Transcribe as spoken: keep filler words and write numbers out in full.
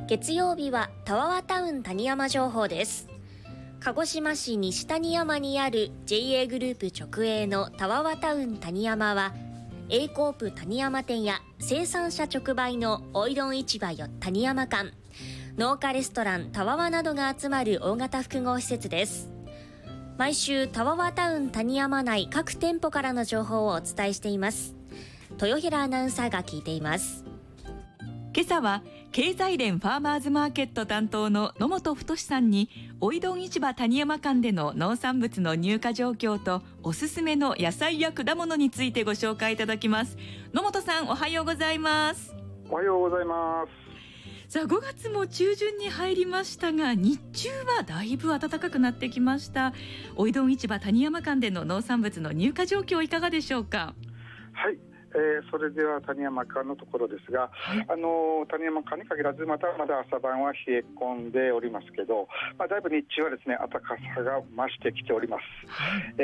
月曜日はタワワタウン谷山情報です。鹿児島市西谷山にある ジェイエー グループ直営のタワワタウン谷山は、A コープ谷山店や生産者直売のおいどん市場よ谷山館、農家レストランタワワなどが集まる大型複合施設です。毎週タワワタウン谷山内各店舗からの情報をお伝えしています。豊平アナウンサーが聞いています。 今朝は経済連ファーマーズマーケット担当の野本太さんに、おいどん市場谷山間での農産物の入荷状況とおすすめの野菜や果物についてご紹介いただきます。野本さん、おはようございます。 おはようございます。 さあ、ごがつも中旬に入りましたが、日中はだいぶ暖かくなってきました。おいどん市場谷山間での農産物の入荷状況いかがでしょうか。 はい、えー、それでは谷山間のところですが、はい、あの谷山間に限らずまだまだ朝晩は冷え込んでおりますけど、まあ、だいぶ日中はですね暖かさが増してきております。はい、